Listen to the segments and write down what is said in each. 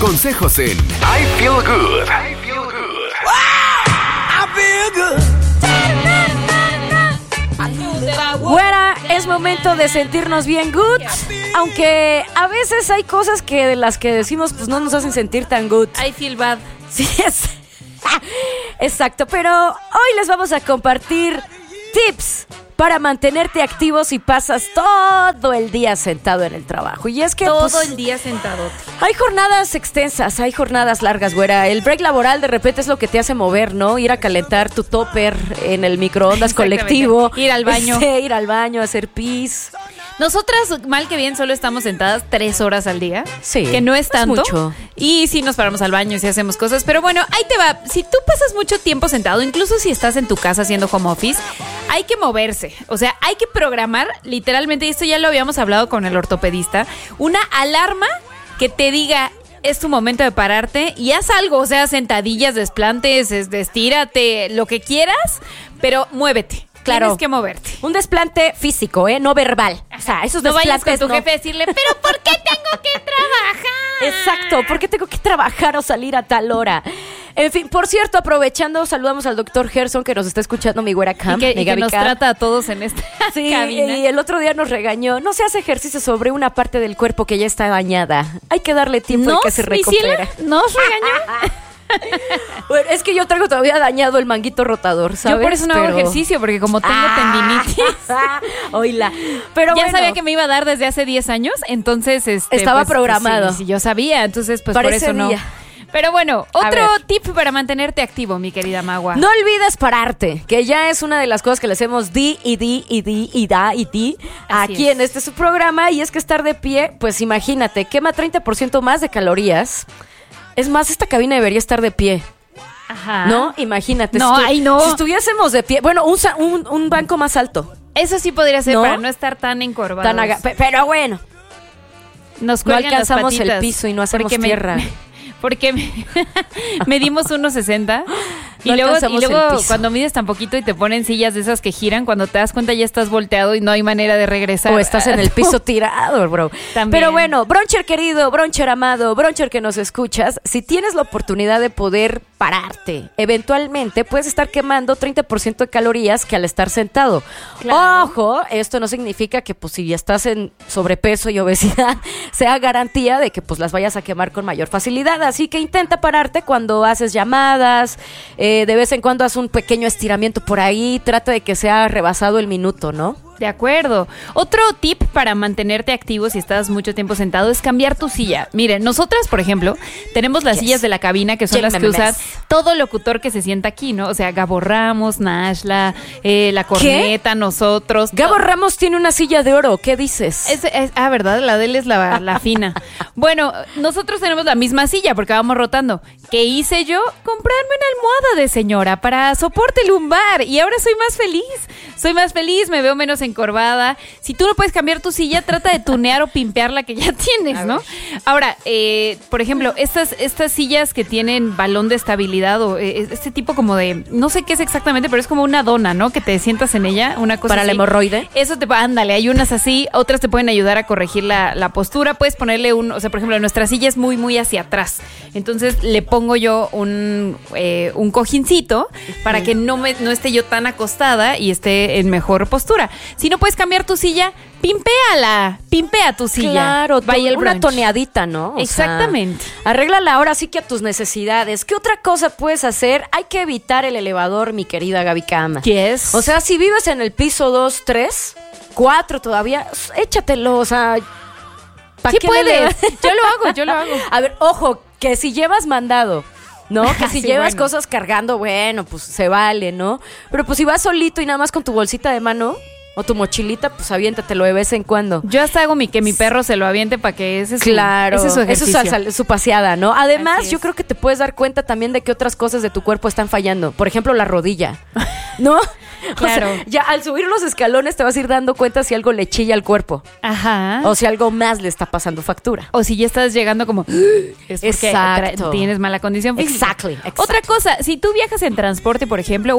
Consejos en I Feel Good. I Feel Good. I Feel Good. Güera, es momento de sentirnos bien good. Aunque a veces hay cosas que de las que decimos pues no nos hacen sentir tan good. I feel bad. Sí, exacto, pero hoy les vamos a compartir tips para mantenerte activo si pasas todo el día sentado en el trabajo. Y es que todo pues, el día sentado. hay jornadas extensas, hay jornadas largas, güera. El break laboral de repente es lo que te hace mover, ¿no? Ir a calentar tu topper en el microondas colectivo. Ir al baño. Ir al baño, hacer pis. Nosotras, mal que bien, solo estamos sentadas 3 horas al día. Sí. Que no es tanto. mucho. Y sí nos paramos al baño y sí hacemos cosas. Pero bueno, ahí te va. Si tú pasas mucho tiempo sentado, incluso si estás en tu casa haciendo home office, hay que moverse. O sea, hay que programar, literalmente, y esto ya lo habíamos hablado con el ortopedista, una alarma que te diga: es tu momento de pararte y haz algo. O sea, sentadillas, desplantes, estírate, lo que quieras, pero muévete. Claro. Tienes que moverte. Un desplante físico, no verbal. O sea, esos No vayas desplantes con tu jefe a decirle: ¿pero por qué tengo que trabajar? Exacto, ¿por qué tengo que trabajar o salir a tal hora? En fin, por cierto, aprovechando, saludamos al doctor Gerson que nos está escuchando, mi güera Cam. Y mi que Gaby nos Cam. trata a todos en esta Sí, cabina. y el otro día nos regañó. No se hace ejercicio sobre una parte del cuerpo que ya está dañada. Hay que darle tiempo y que se recupera. ¿Nos regañó? Bueno, es que yo traigo todavía dañado el manguito rotador, ¿sabes? Yo por eso no hago ejercicio, porque como tengo tendinitis. Oíla. Pero Ya bueno, sabía que me iba a dar desde hace 10 años, entonces Estaba programado. sí, yo sabía, entonces pues Para por ese eso no. día. Pero bueno, A otro ver. tip para mantenerte activo, mi querida Magua. no olvides pararte, que ya es una de las cosas que les hemos di Así aquí es. en este su programa, y es que estar de pie, pues imagínate, quema 30% más de calorías. Es más, esta cabina debería estar de pie, Ajá. ¿no? Imagínate. No, ay, no. Si estuviésemos de pie, bueno, un banco más alto. Eso sí podría ser, ¿No? para no estar tan encorvados. Pero bueno, Nos no cuelgan las alcanzamos el patitas, piso y no hacemos porque tierra. Porque medimos 1.60 y No luego alcanzamos el piso. cuando mides tan poquito y te ponen sillas de esas que giran, cuando te das cuenta ya estás volteado y no hay manera de regresar. O estás en el piso tirado, bro. También. Pero bueno, broncher querido, broncher amado, broncher que nos escuchas, si tienes la oportunidad de poder pararte, eventualmente puedes estar quemando 30% de calorías que al estar sentado. Claro. Ojo, esto no significa que pues si ya estás en sobrepeso y obesidad, sea garantía de que pues las vayas a quemar con mayor facilidad. Así que intenta pararte cuando haces llamadas, de vez en cuando haz un pequeño estiramiento por ahí, trata de que sea rebasado el minuto, ¿no? De acuerdo. Otro tip para mantenerte activo si estás mucho tiempo sentado es cambiar tu silla. Miren, nosotras, por ejemplo, tenemos las sillas de la cabina que son las que usan todo locutor que se sienta aquí, ¿no? O sea, Gabo Ramos, Nashla, la corneta, nosotros. Gabo Ramos tiene una silla de oro, ¿qué dices? ¿Verdad? La de él es la fina. Bueno, nosotros tenemos la misma silla porque vamos rotando. ¿Qué hice yo? Comprarme una almohada de señora para soporte lumbar y ahora soy más feliz. Soy más feliz, me veo menos encorvada. Si tú no puedes cambiar tu silla, trata de tunear o pimpear la que ya tienes, ¿no? Ahora, por ejemplo, estas sillas que tienen balón de estabilidad o este tipo como de, no sé qué es exactamente, pero es como una dona, ¿no? Que te sientas en ella, una cosa ¿Para así. la hemorroide? Eso ándale, hay unas así, otras te pueden ayudar a corregir la postura. Puedes ponerle o sea, por ejemplo, nuestra silla es muy, muy hacia atrás. Entonces le pongo yo un cojincito para que no esté yo tan acostada y esté en mejor postura. Si no puedes cambiar tu silla, pimpea tu silla. Claro, Vaya el una brunch. toneadita, ¿no? Exactamente. Arréglala ahora sí que a tus necesidades. ¿Qué otra cosa puedes hacer? Hay que evitar el elevador, mi querida Gaby Cama. Yes. O sea, si vives en el piso 2, 3, 4 todavía, échatelo, o sea... ¿pa' Sí qué le puedes. elevas? Yo lo hago. A ver, ojo, que si llevas mandado, ¿no? Que si Sí, llevas bueno. cosas cargando, bueno, pues se vale, ¿no? Pero pues si vas solito y nada más con tu bolsita de mano o tu mochilita, pues aviéntatelo de vez en cuando. Yo hasta hago que mi perro se lo aviente para que ese es Claro, ese es su eso ejercicio. es su paseada, ¿no? Además, Así es. yo creo que te puedes dar cuenta también de que otras cosas de tu cuerpo están fallando. Por ejemplo, la rodilla. ¿no? Claro. O sea, ya al subir los escalones te vas a ir dando cuenta si algo le chilla al cuerpo. Ajá. O si algo más le está pasando factura. O si ya estás llegando como... Es porque Exacto. tienes mala condición física. Exactly. Otra cosa, si tú viajas en transporte, por ejemplo,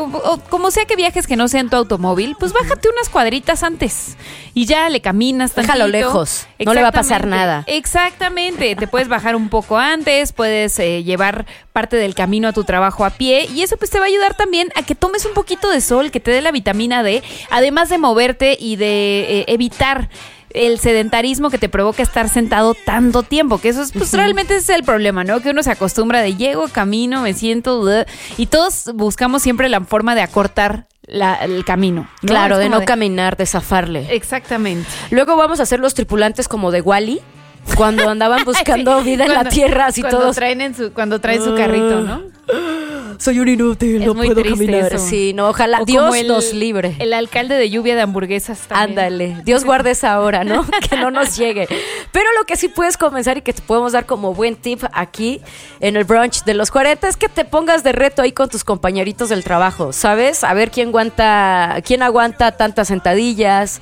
o como sea que viajes que no sea en tu automóvil, pues bájate unas cuadritas antes y ya le caminas tantito. Déjalo lejos, no le va a pasar nada. Exactamente, te puedes bajar un poco antes, puedes llevar parte del camino a tu trabajo a pie y eso pues te va a ayudar también a que tomes un poquito de sol, que te dé la vitamina D, además de moverte y de evitar el sedentarismo que te provoca estar sentado tanto tiempo, que eso es, pues realmente ese es el problema, ¿no? Que uno se acostumbra de llego, camino, me siento, y todos buscamos siempre la forma de acortar el camino, ¿no? Claro, Es de como no caminar, de zafarle. Exactamente. Luego vamos a ser los tripulantes como de Wall-E, cuando andaban buscando vida en la tierra, así todos. Cuando traen su carrito, ¿no? Soy un inútil, Es no muy puedo triste caminar. eso. Sí, no, ojalá O Dios como nos libre. El alcalde de lluvia de hamburguesas también. Ándale, Dios guarde esa hora, ¿no? Que no nos llegue. Pero lo que sí puedes comenzar y que te podemos dar como buen tip aquí en el brunch de los 40 es que te pongas de reto ahí con tus compañeritos del trabajo, ¿sabes? A ver quién aguanta tantas sentadillas,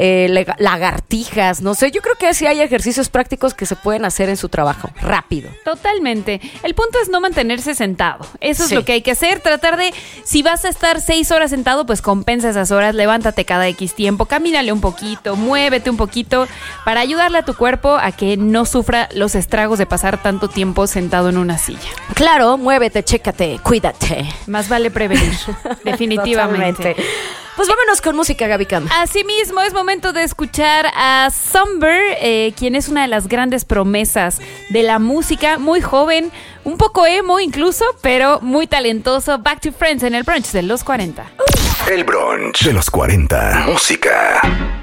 lagartijas, no sé. Yo creo que sí hay ejercicios prácticos que se pueden hacer en su trabajo, rápido. Totalmente. El punto es no mantenerse sentado. Eso es Sí. lo que hay que hacer. Tratar de, si vas a estar 6 horas sentado, pues compensa esas horas. Levántate cada X tiempo, camínale un poquito, muévete un poquito para ayudarle a tu cuerpo a que no sufra los estragos de pasar tanto tiempo sentado en una silla. Claro, muévete, chécate, cuídate. Más vale prevenir, definitivamente. Totalmente. Pues vámonos con música, Gaby Cam. Asimismo, es momento de escuchar a Somber, quien es una de las grandes promesas de la música, muy joven, un poco emo incluso, pero muy talentoso. Back to Friends en el brunch de los 40. El brunch de los 40. Música.